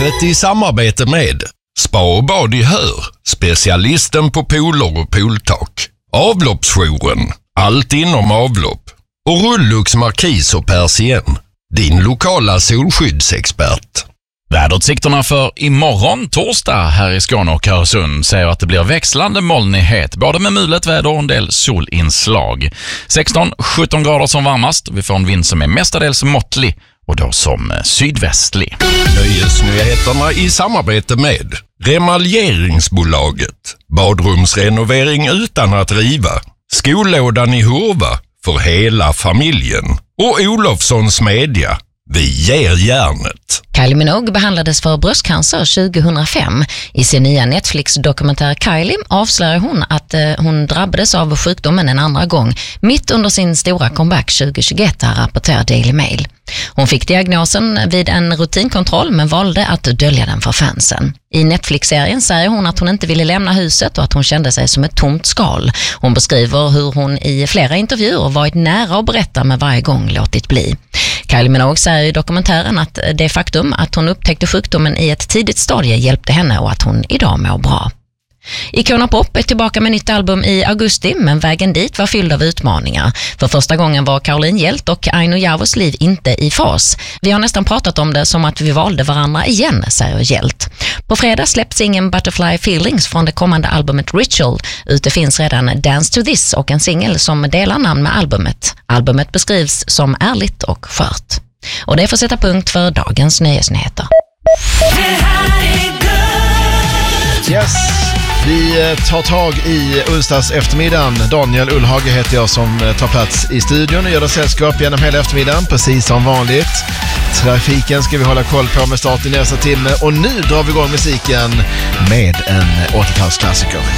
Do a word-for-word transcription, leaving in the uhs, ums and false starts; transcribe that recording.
Livet i samarbete med Spa och bad i Hör, specialisten på pooler och pooltak. Avloppsjouren, allt inom avlopp. Och Rullux Markis och Persien, din lokala solskyddsexpert. Väderutsikterna för imorgon torsdag här i Skåne och Öresund säger att det blir växlande molnighet, både med mulet väder och en del solinslag. sexton till sjutton grader som varmast. Vi får en vind som är mestadels måttlig och då som sydvästlig. Nöjesnyheterna i samarbete med Remaljeringsbolaget. Badrumsrenovering utan att riva. Skolådan i Hurva för hela familjen. Och Olofssons Media. Vi ger järnet. Kylie Minogue behandlades för bröstcancer tjugohundrafem. I sin nya Netflix-dokumentär Kylie avslöjar hon att eh, hon drabbades av sjukdomen en andra gång mitt under sin stora comeback tjugohundratjugoett, här rapporterar Daily Mail. Hon fick diagnosen vid en rutinkontroll men valde att dölja den för fansen. I Netflix-serien säger hon att hon inte ville lämna huset och att hon kände sig som ett tomt skal. Hon beskriver hur hon i flera intervjuer varit nära att berätta med varje gång låtit bli. Kylie Minogue säger i dokumentären att det faktum att hon upptäckte sjukdomen i ett tidigt stadie hjälpte henne och att hon idag mår bra. Icona Pop är tillbaka med nytt album i augusti, men vägen dit var fylld av utmaningar. För första gången var Caroline Hjelt och Aino Javos liv inte i fas. Vi har nästan pratat om det som att vi valde varandra igen, säger Hjelt. På fredag släpps ingen Butterfly Feelings från det kommande albumet Ritual. Ute finns redan Dance to This och en singel som delar namn med albumet. Albumet beskrivs som ärligt och skört. Och det får sätta punkt för dagens nöjesnyheter. Yes. Vi tar tag i onsdags eftermiddagen. Daniel Ullhage heter jag som tar plats i studion och gör det sällskap genom hela eftermiddagen, precis som vanligt. Trafiken ska vi hålla koll på med start i nästa timme och nu drar vi igång musiken med en åttiotalsklassiker.